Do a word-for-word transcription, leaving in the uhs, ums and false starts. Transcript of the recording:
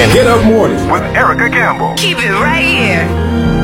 morning. Get up morning with Erica Campbell. Keep it right here.